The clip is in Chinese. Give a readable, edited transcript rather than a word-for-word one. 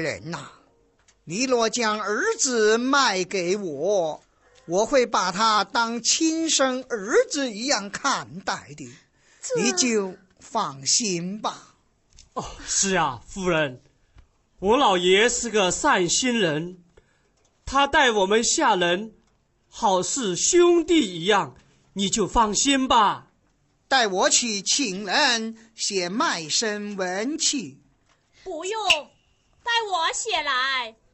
人呐，你若将儿子卖给我，我会把他当亲生儿子一样看待的，你就放心吧。 哦，是啊，夫人，我老爷是个善心人，他待我们下人好似兄弟一样，你就放心吧。 带我去请人写卖身文去。 不用，带我写来。